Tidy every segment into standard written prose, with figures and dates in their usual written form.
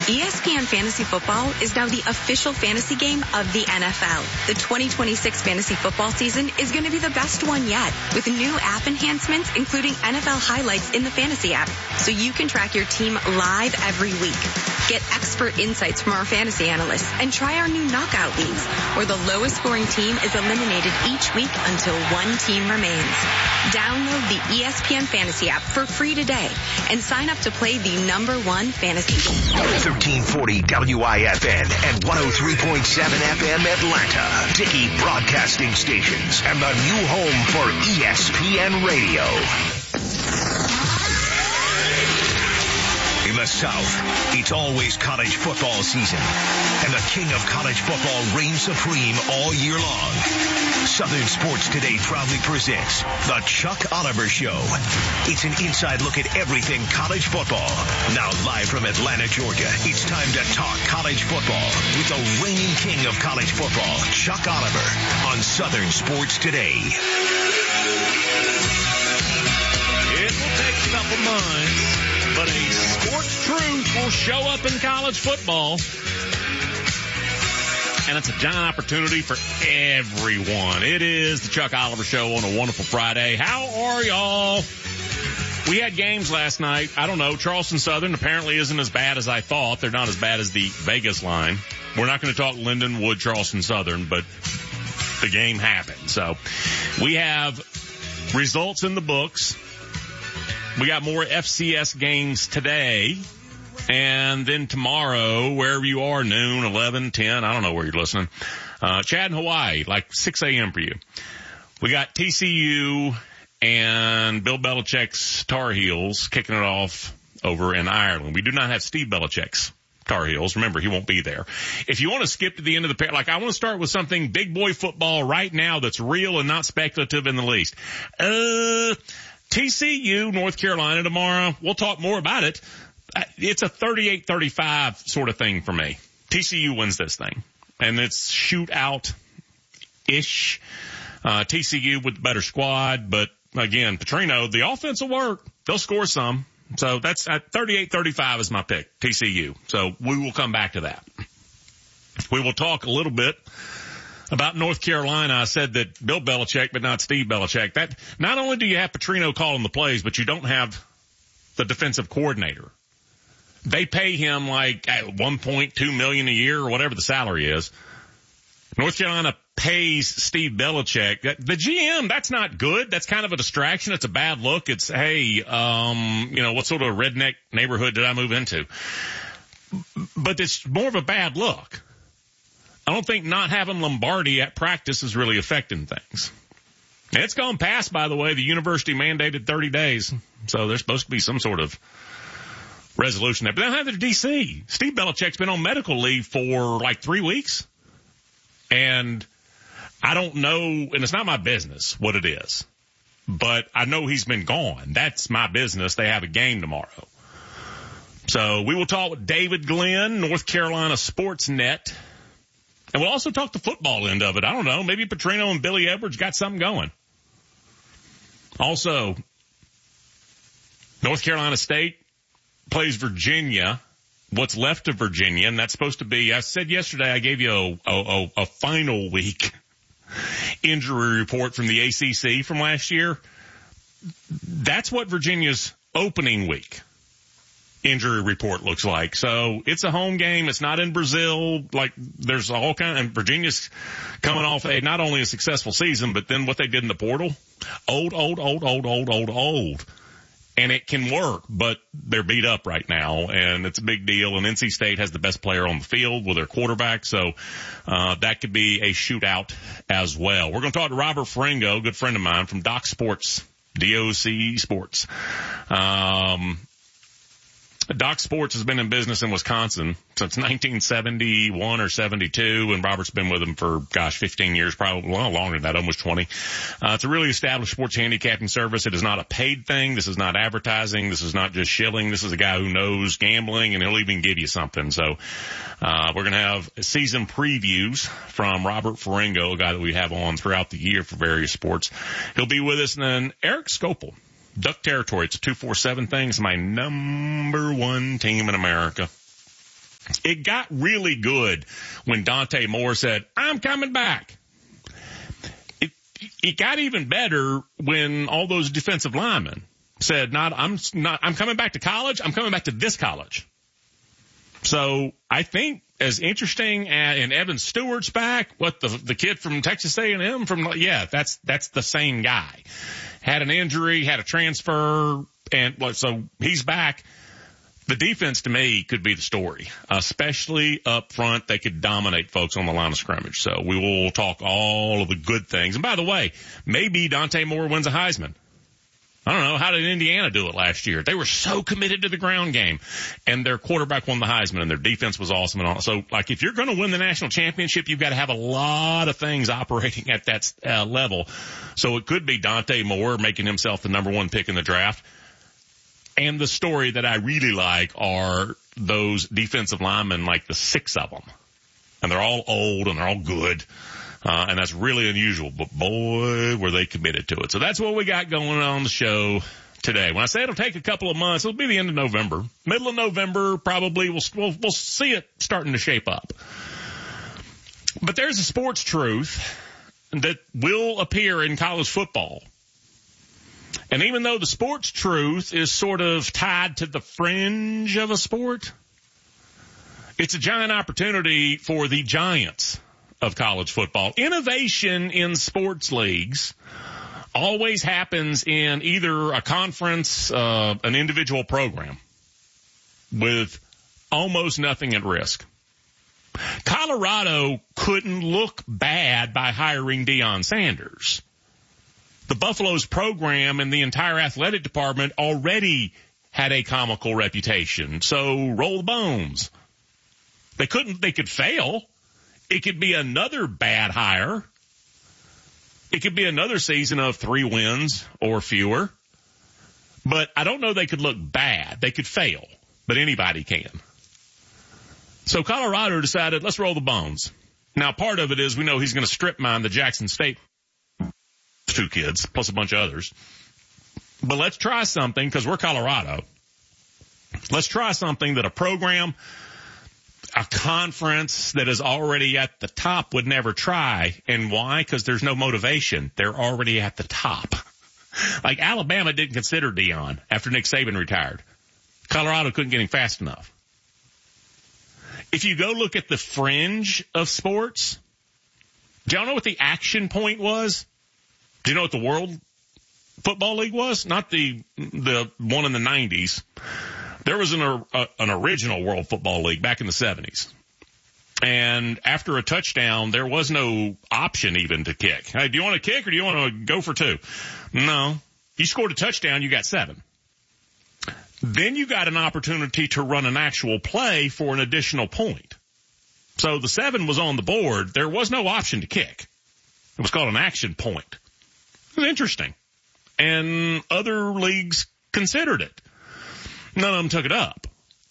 ESPN Fantasy Football is now the official fantasy game of the NFL. The 2026 fantasy football season is going to be the best one yet, with new app enhancements, including NFL highlights in the fantasy app, so you can track your team live every week. Get expert insights from our fantasy analysts and try our new knockout leagues, where the lowest scoring team is eliminated each week until one team remains. Download the ESPN Fantasy app for free today and sign up to play the #1 fantasy game. 1340 WIFN and 103.7 FM Atlanta. Dickey Broadcasting Stations and the new home for ESPN Radio. In the South, it's always college football season, and the king of college football reigns supreme all year long. Southern Sports Today proudly presents The Chuck Oliver Show. It's an inside look at everything college football. Now live from Atlanta, Georgia, it's time to talk college football with the reigning king of college football, Chuck Oliver, on Southern Sports Today. It will take a couple months, but a sports truth will show up in college football. And it's a giant opportunity for everyone. It is the Chuck Oliver Show on a wonderful Friday. How are y'all? We had games last night. I don't know. Charleston Southern apparently isn't as bad as I thought. They're not as bad as the Vegas line. We're not going to talk Lindenwood, Charleston Southern, but the game happened. So we have results in the books. We got more FCS games today. And then tomorrow, wherever you are, noon, 11, 10, I don't know where you're listening. Chad in Hawaii, like 6 a.m. for you. We got TCU and Bill Belichick's Tar Heels kicking it off over in Ireland. We do not have Steve Belichick's Tar Heels. Remember, he won't be there. If you want to skip to the end of the I want to start with something big boy football right now that's real and not speculative in the least. TCU, North Carolina tomorrow. We'll talk more about it. It's a 38-35 sort of thing for me. TCU wins this thing. And it's shootout-ish. TCU with the better squad. But, again, Petrino, the offense will work. They'll score some. So that's at 38-35 is my pick, TCU. So we will come back to that. We will talk a little bit about North Carolina. I said that Bill Belichick, but not Steve Belichick. That not only do you have Petrino calling the plays, but you don't have the defensive coordinator. They pay him like $1.2 million a year or whatever the salary is. North Carolina pays Steve Belichick. The GM, that's not good. That's kind of a distraction. It's a bad look. It's, hey, what sort of redneck neighborhood did I move into? But it's more of a bad look. I don't think not having Lombardi at practice is really affecting things. And it's gone past, by the way. The university mandated 30 days. So there's supposed to be some sort of resolution there. But they don't have their DC. Steve Belichick's been on medical leave for like 3 weeks. And I don't know, and it's not my business what it is. But I know he's been gone. That's my business. They have a game tomorrow. So we will talk with David Glenn, North Carolina Sports Net. And we'll also talk the football end of it. I don't know. Maybe Petrino and Billy Edwards got something going. Also, North Carolina State plays Virginia, what's left of Virginia, and that's supposed to be, I said yesterday, I gave you a final week injury report from the ACC from last year. That's what Virginia's opening week injury report looks like. So it's a home game. It's not in Brazil. Like there's all kind of, and Virginia's coming off not only a successful season, but then what they did in the portal. Old. And it can work, but they're beat up right now, and it's a big deal. And NC State has the best player on the field with their quarterback, so that could be a shootout as well. We're going to talk to Robert Ferringo, a good friend of mine from Doc Sports, DOC Sports. Doc Sports has been in business in Wisconsin since 1971 or 72, and Robert's been with them for, 15 years, probably longer than that, almost 20. It's a really established sports handicapping service. It is not a paid thing. This is not advertising. This is not just shilling. This is a guy who knows gambling, and he'll even give you something. So we're going to have season previews from Robert Ferringo, a guy that we have on throughout the year for various sports. He'll be with us, and then Eric Scopel. Duck Territory. It's a 247 thing. It's my number one team in America. It got really good when Dante Moore said, "I'm coming back." It got even better when all those defensive linemen said, I'm coming back to college. I'm coming back to this college. So I think as interesting and Evan Stewart's back, the kid from Texas A&M that's the same guy. Had an injury, had a transfer, and so he's back. The defense to me could be the story, especially up front. They could dominate folks on the line of scrimmage. So we will talk all of the good things. And by the way, maybe Dante Moore wins a Heisman. I don't know. How did Indiana do it last year? They were so committed to the ground game, and their quarterback won the Heisman, and their defense was awesome and all. So, like, if you're going to win the national championship, you've got to have a lot of things operating at that level. So it could be Dante Moore making himself the number one pick in the draft. And the story that I really like are those defensive linemen, like the 6 of them. And they're all old and they're all good. And that's really unusual, but boy, were they committed to it. So that's what we got going on the show today. When I say it'll take a couple of months, it'll be the end of November. Middle of November, probably we'll see it starting to shape up. But there's a sports truth that will appear in college football. And even though the sports truth is sort of tied to the fringe of a sport, it's a giant opportunity for the giants of college football. Innovation in sports leagues always happens in either a conference, an individual program with almost nothing at risk. Colorado couldn't look bad by hiring Deion Sanders. The Buffalo's program and the entire athletic department already had a comical reputation. So roll the bones. They could fail. It could be another bad hire. It could be another season of 3 wins or fewer. But I don't know they could look bad. They could fail, but anybody can. So Colorado decided, let's roll the bones. Now, part of it is we know he's going to strip mine the Jackson State 2 kids, plus a bunch of others. But let's try something, because we're Colorado. Let's try something that a program, a conference that is already at the top would never try. And why? Because there's no motivation. They're already at the top. Like Alabama didn't consider Deion after Nick Saban retired. Colorado couldn't get him fast enough. If you go look at the fringe of sports, do y'all know what the Action Point was? Do you know what the World Football League was? Not the one in the 90s. There was an original World Football League back in the 70s. And after a touchdown, there was no option even to kick. Hey, do you want to kick or do you want to go for 2? No. You scored a touchdown, you got 7. Then you got an opportunity to run an actual play for an additional point. So the 7 was on the board. There was no option to kick. It was called an action point. It was interesting. And other leagues considered it. None of them took it up.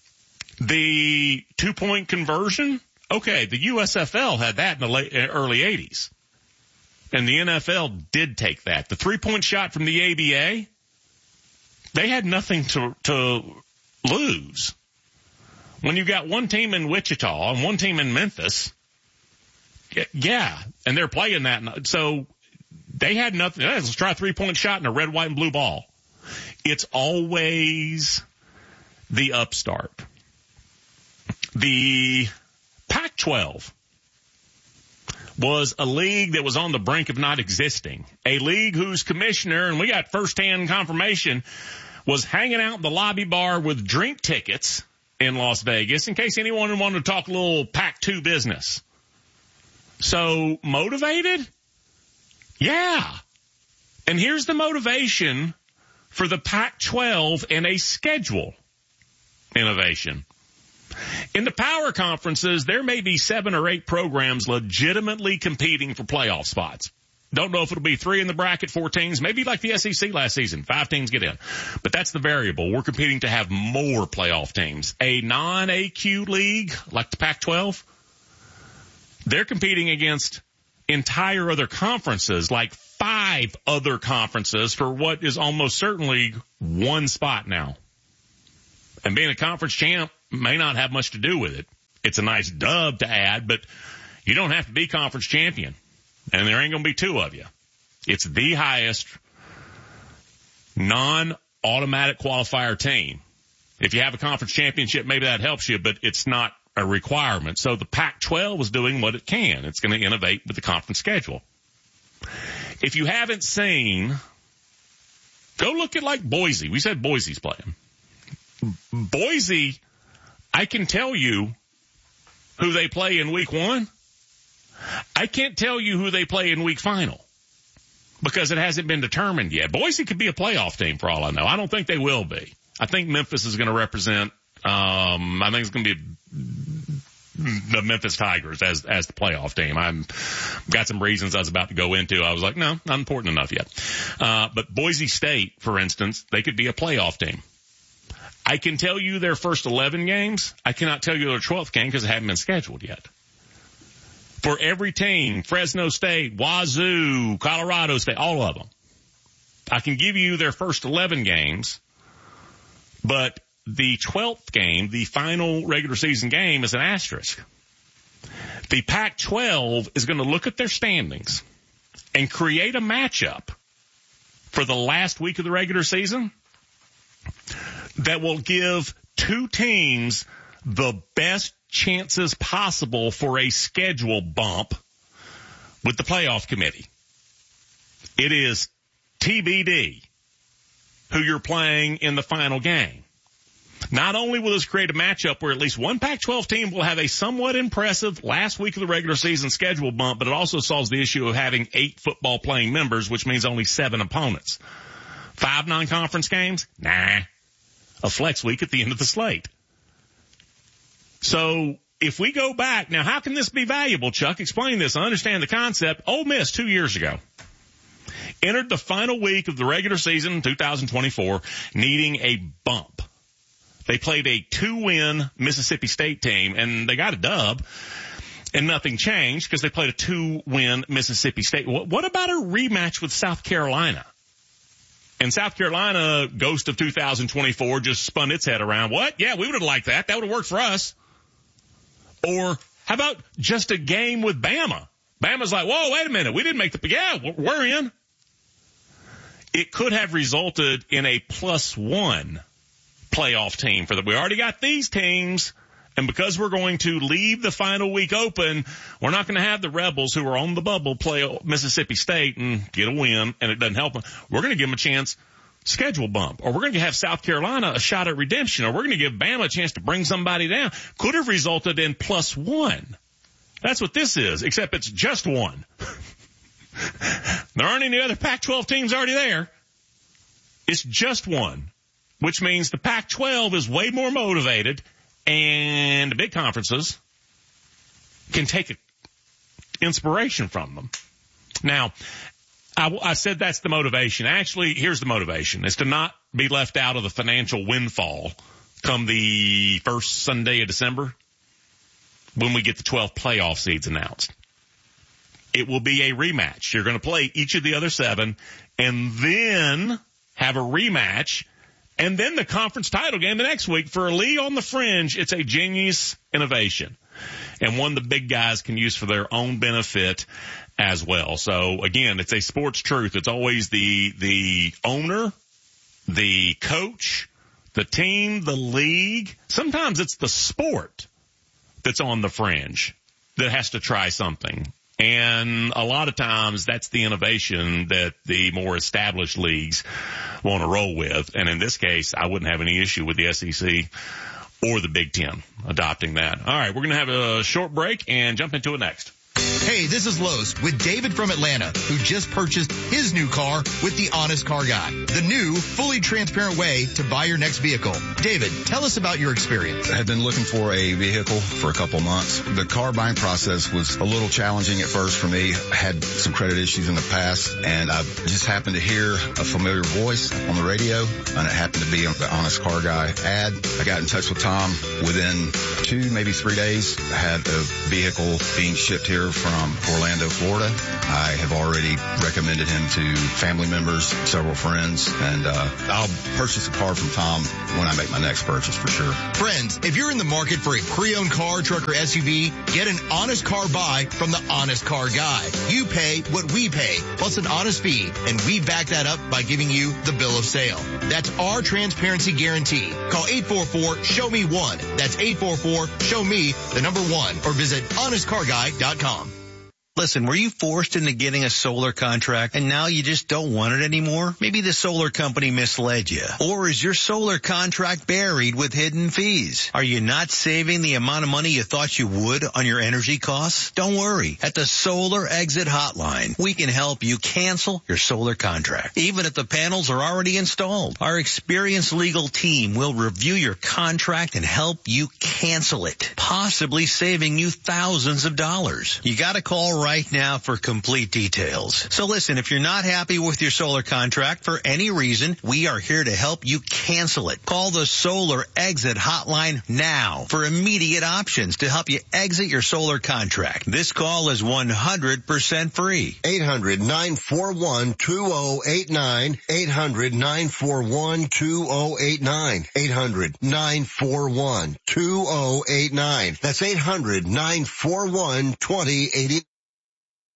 The 2-point conversion, okay, the USFL had that in the early 80s. And the NFL did take that. The 3-point shot from the ABA, they had nothing to lose. When you got one team in Wichita and one team in Memphis, yeah, and they're playing that. So they had nothing. Let's try a 3-point shot and a red, white, and blue ball. It's always the upstart. The Pac-12 was a league that was on the brink of not existing. A league whose commissioner, and we got firsthand confirmation, was hanging out in the lobby bar with drink tickets in Las Vegas in case anyone wanted to talk a little Pac-2 business. So motivated? Yeah. And here's the motivation for the Pac-12 and a schedule innovation. In the power conferences, there may be 7 or 8 programs legitimately competing for playoff spots. Don't know if it'll be 3 in the bracket, 4 teams, maybe like the SEC last season. 5 teams get in. But that's the variable. We're competing to have more playoff teams. A non-AQ league like the Pac-12, they're competing against entire other conferences, like 5 other conferences for what is almost certainly 1 spot now. And being a conference champ may not have much to do with it. It's a nice dub to add, but you don't have to be conference champion. And there ain't going to be two of you. It's the highest non-automatic qualifier team. If you have a conference championship, maybe that helps you, but it's not a requirement. So the Pac-12 is doing what it can. It's going to innovate with the conference schedule. If you haven't seen, go look at like Boise. We said Boise's playing. Boise, I can tell you who they play in week 1. I can't tell you who they play in week final because it hasn't been determined yet. Boise could be a playoff team for all I know. I don't think they will be. I think Memphis is going to represent, I think it's going to be the Memphis Tigers as the playoff team. I've got some reasons I was about to go into. I was like, no, not important enough yet. But Boise State, for instance, they could be a playoff team. I can tell you their first 11 games. I cannot tell you their 12th game because it hasn't been scheduled yet. For every team, Fresno State, Wazoo, Colorado State, all of them, I can give you their first 11 games, but the 12th game, the final regular season game, is an asterisk. The Pac-12 is going to look at their standings and create a matchup for the last week of the regular season that will give two teams the best chances possible for a schedule bump with the playoff committee. It is TBD who you're playing in the final game. Not only will this create a matchup where at least one Pac-12 team will have a somewhat impressive last week of the regular season schedule bump, but it also solves the issue of having 8 football playing members, which means only 7 opponents. 5 non-conference games? Nah. A flex week at the end of the slate. So if we go back, now how can this be valuable, Chuck? Explain this. I understand the concept. Ole Miss 2 years ago entered the final week of the regular season 2024 needing a bump. They played a 2-win Mississippi State team, and they got a dub, and nothing changed because they played a 2-win Mississippi State. What about a rematch with South Carolina? And South Carolina, ghost of 2024, just spun its head around. What? Yeah, we would have liked that. That would have worked for us. Or how about just a game with Bama? Bama's like, whoa, wait a minute. We didn't make we're in. It could have resulted in a +1 playoff team for we already got these teams, and because we're going to leave the final week open, we're not going to have the Rebels who are on the bubble play Mississippi State and get a win, and it doesn't help them. We're going to give them a chance schedule bump, or we're going to have South Carolina a shot at redemption, or we're going to give Bama a chance to bring somebody down. Could have resulted in +1. That's what this is, except it's just 1. There aren't any other Pac-12 teams already there. It's just 1. Which means the Pac-12 is way more motivated, and the big conferences can take inspiration from them. Now, I said that's the motivation. Actually, here's the motivation. It's to not be left out of the financial windfall come the first Sunday of December when we get the 12 playoff seeds announced. It will be a rematch. You're going to play each of the other 7 and then have a rematch. And then the conference title game the next week. For a league on the fringe, it's a genius innovation and one the big guys can use for their own benefit as well. So again, it's a sports truth. It's always the owner, the coach, the team, the league. Sometimes it's the sport that's on the fringe that has to try something. And a lot of times that's the innovation that the more established leagues want to roll with. And in this case, I wouldn't have any issue with the SEC or the Big Ten adopting that. All right, we're going to have a short break and jump into it next. Hey, this is Los with David from Atlanta, who just purchased his new car with the Honest Car Guy, the new, fully transparent way to buy your next vehicle. David, tell us about your experience. I had been looking for a vehicle for a couple months. The car buying process was a little challenging at first for me. I had some credit issues in the past, and I just happened to hear a familiar voice on the radio, and it happened to be the Honest Car Guy ad. I got in touch with Tom. Within 2, maybe 3 days, I had a vehicle being shipped here from from Orlando, Florida. I have already recommended him to family members, several friends, and I'll purchase a car from Tom when I make my next purchase for sure. Friends, if you're in the market for a pre-owned car, truck, or SUV, get an honest car buy from the Honest Car Guy. You pay what we pay, plus an honest fee, and we back that up by giving you the bill of sale. That's our transparency guarantee. Call 844-SHOW-ME-1. That's 844-SHOW-ME, the number 1, or visit honestcarguy.com. Listen, were you forced into getting a solar contract and now you just don't want it anymore? Maybe the solar company misled you. Or is your solar contract buried with hidden fees? Are you not saving the amount of money you thought you would on your energy costs? Don't worry. At the Solar Exit Hotline, we can help you cancel your solar contract, even if the panels are already installed. Our experienced legal team will review your contract and help you cancel it, possibly saving you thousands of dollars. You got to call right now for complete details. So listen, if you're not happy with your solar contract for any reason, we are here to help you cancel it. Call the Solar Exit Hotline now for immediate options to help you exit your solar contract. This call is 100% free. 800-941-2089. 800-941-2089. 800-941-2089. That's 800-941-2089.